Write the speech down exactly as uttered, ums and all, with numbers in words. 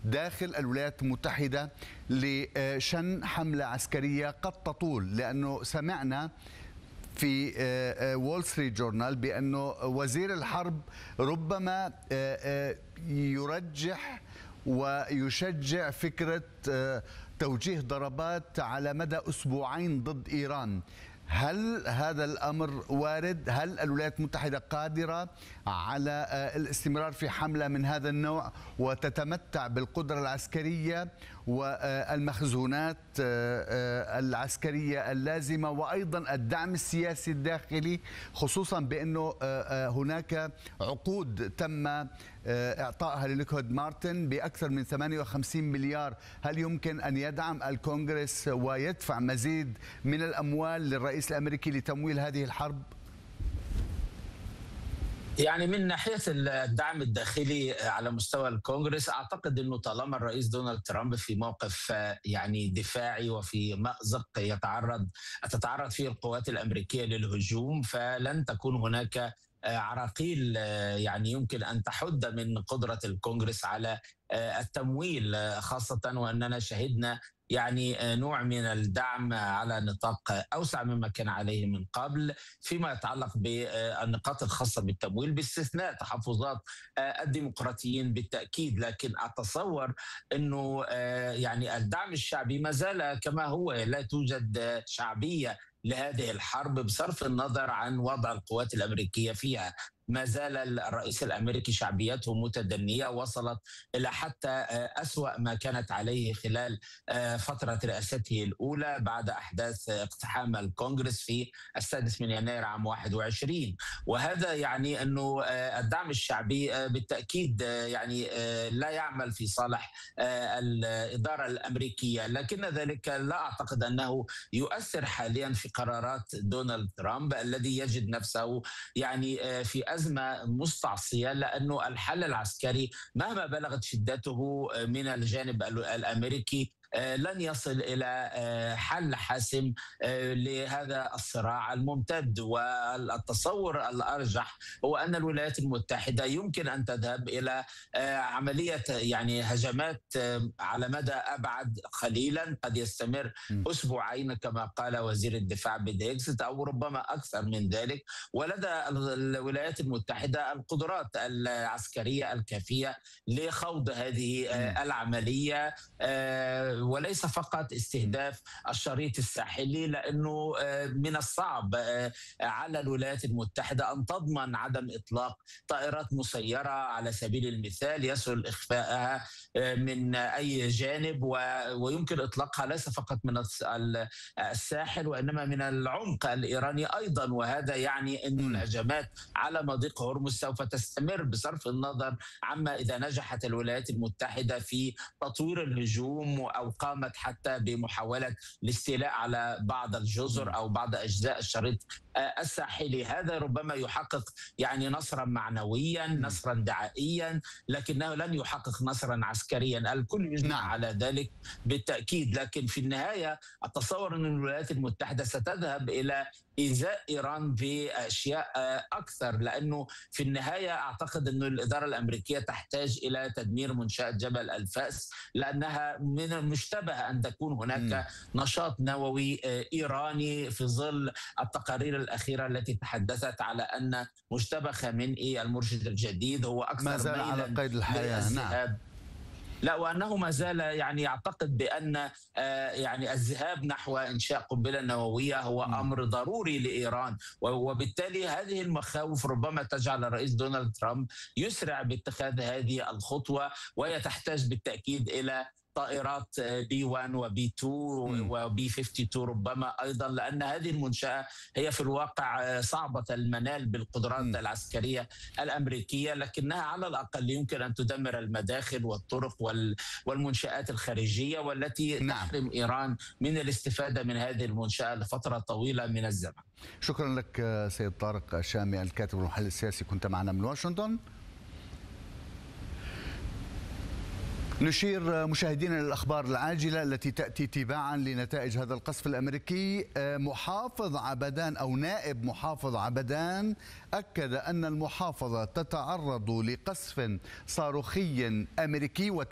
داخل الولايات المتحدة لشن حملة عسكرية قد تطول، لأنه سمعنا في وول ستريت جورنال بأنه وزير الحرب ربما يرجح ويشجع فكرة توجيه ضربات على مدى أسبوعين ضد إيران. هل هذا الأمر وارد؟ هل الولايات المتحدة قادرة على الاستمرار في حملة من هذا النوع وتتمتع بالقدرة العسكرية والمخزونات العسكرية اللازمة وأيضا الدعم السياسي الداخلي، خصوصا بأنه هناك عقود تم إعطائها للوكهيد مارتن بأكثر من ثمانية وخمسين مليار؟ هل يمكن أن يدعم الكونغرس ويدفع مزيد من الأموال للرئيس الأمريكي لتمويل هذه الحرب؟ يعني من ناحية الدعم الداخلي على مستوى الكونغرس، أعتقد أنه طالما الرئيس دونالد ترامب في موقف يعني دفاعي وفي مأزق يتعرض تتعرض فيه القوات الأمريكية للهجوم، فلن تكون هناك عراقيل يعني يمكن أن تحد من قدرة الكونغرس على التمويل، خاصة وأننا شهدنا يعني نوع من الدعم على نطاق أوسع مما كان عليه من قبل فيما يتعلق بالنقاط الخاصة بالتمويل، باستثناء تحفظات الديمقراطيين بالتأكيد. لكن أتصور أنه يعني الدعم الشعبي ما زال كما هو، لا توجد شعبية لهذه الحرب بصرف النظر عن وضع القوات الأمريكية فيها. ما زال الرئيس الأمريكي شعبيته متدنية، وصلت إلى حتى أسوأ ما كانت عليه خلال فترة رئاسته الأولى بعد أحداث اقتحام الكونغرس في السادس من يناير عام واحد وعشرين. وهذا يعني أنه الدعم الشعبي بالتأكيد يعني لا يعمل في صالح الإدارة الأمريكية، لكن ذلك لا أعتقد أنه يؤثر حاليا في قرارات دونالد ترامب الذي يجد نفسه يعني في أزمة مستعصية، لأنه الحل العسكري مهما بلغت شدته من الجانب الأمريكي لن يصل إلى حل حاسم لهذا الصراع الممتد. والتصور الأرجح هو أن الولايات المتحدة يمكن أن تذهب إلى عملية يعني هجمات على مدى أبعد قليلا، قد يستمر أسبوعين كما قال وزير الدفاع بيديكست أو ربما أكثر من ذلك. ولدى الولايات المتحدة القدرات العسكرية الكافية لخوض هذه العملية، وليس فقط استهداف الشريط الساحلي، لأنه من الصعب على الولايات المتحدة أن تضمن عدم إطلاق طائرات مسيرة على سبيل المثال يسهل إخفائها من أي جانب، ويمكن إطلاقها ليس فقط من الساحل وإنما من العمق الإيراني أيضا. وهذا يعني أن الهجمات على مضيق هرمز سوف تستمر بصرف النظر عما إذا نجحت الولايات المتحدة في تطوير الهجوم أو قامت حتى بمحاولة الاستيلاء على بعض الجزر أو بعض أجزاء الشريط الساحلي. هذا ربما يحقق يعني نصرا معنويا، نصرا دعائيا، لكنه لن يحقق نصرا عسكريا. الكل يجمع نعم. على ذلك بالتأكيد. لكن في النهاية أتصور أن الولايات المتحدة ستذهب إلى إيذاء إيران بأشياء أكثر، لأنه في النهاية أعتقد أن الإدارة الأمريكية تحتاج إلى تدمير منشأة جبل الفأس، لأنها من المشتبه أن تكون هناك م. نشاط نووي إيراني في ظل التقارير الأخيرة التي تحدثت على أن مشتبه خامنئي المرشد الجديد هو أكثر ما زال على قيد الحياة. نعم. لا، وأنه ما زال يعني يعتقد بأن يعني الذهاب نحو إنشاء قنبلة نووية هو أمر ضروري لإيران، وبالتالي هذه المخاوف ربما تجعل الرئيس دونالد ترامب يسرع باتخاذ هذه الخطوة، وهي تحتاج بالتأكيد إلى طائرات بي واحد وبي اثنين وبي خمسة وخمسين ربما أيضا، لأن هذه المنشأة هي في الواقع صعبة المنال بالقدرات م. العسكرية الأمريكية، لكنها على الأقل يمكن أن تدمر المداخل والطرق والمنشآت الخارجية، والتي نعم. تحرم إيران من الاستفادة من هذه المنشأة لفترة طويلة من الزمن. شكرا لك سيد طارق الشامي، الكاتب والمحلل السياسي، كنت معنا من واشنطن. نشير مشاهدينا للأخبار العاجلة التي تأتي تباعا لنتائج هذا القصف الأمريكي. محافظ عبدان أو نائب محافظ عبدان أكد أن المحافظة تتعرض لقصف صاروخي أمريكي